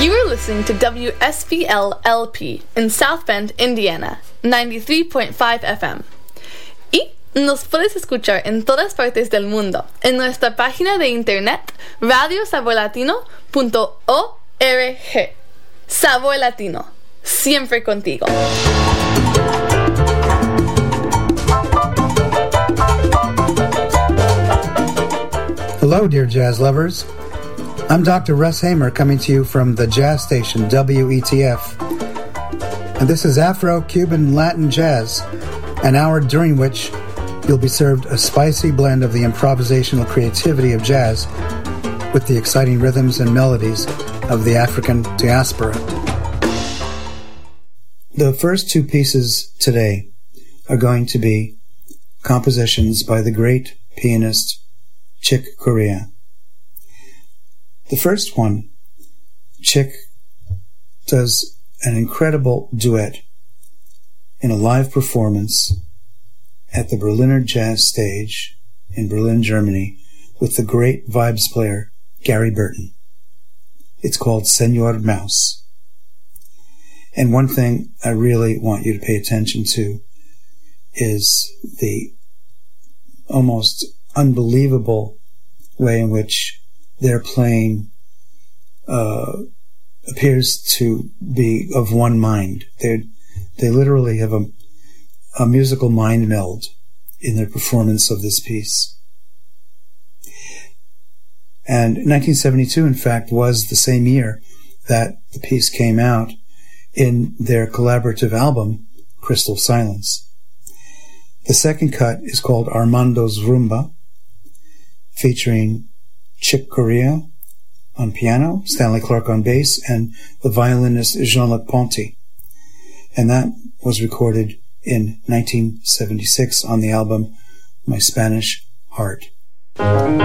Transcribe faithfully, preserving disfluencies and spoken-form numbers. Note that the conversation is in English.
You are listening to W S B L L P in South Bend, Indiana, ninety-three point five F M. Y nos puedes escuchar en todas partes del mundo en nuestra página de internet radio sabor latino punto org. Sabor Latino, siempre contigo. Hello, dear jazz lovers. I'm Doctor Russ Hamer coming to you from the jazz station W E T F. And this is Afro-Cuban Latin Jazz, an hour during which you'll be served a spicy blend of the improvisational creativity of jazz with the exciting rhythms and melodies of the African diaspora. The first two pieces today are going to be compositions by the great pianist Chick Corea. The first one, Chick does an incredible duet in a live performance at the Berliner Jazz Stage in Berlin, Germany, with the great vibes player Gary Burton. It's called Senor Mouse. And one thing I really want you to pay attention to is the almost unbelievable way in which their playing uh, appears to be of one mind. They they literally have a, a musical mind meld in their performance of this piece. And nineteen seventy-two, in fact, was the same year that the piece came out in their collaborative album, Crystal Silence. The second cut is called Armando's Rumba, featuring Chick Corea on piano, Stanley Clarke on bass, and the violinist Jean-Luc Ponty. And that was recorded in nineteen seventy-six on the album My Spanish Heart.